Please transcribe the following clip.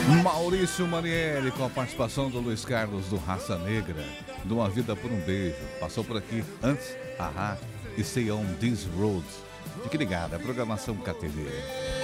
Maurício Manieri com a participação do Luiz Carlos do Raça Negra, de Uma Vida por um Beijo. Passou por aqui antes, Ahá e Stay on This Road. Fique ligado, a programação KTV.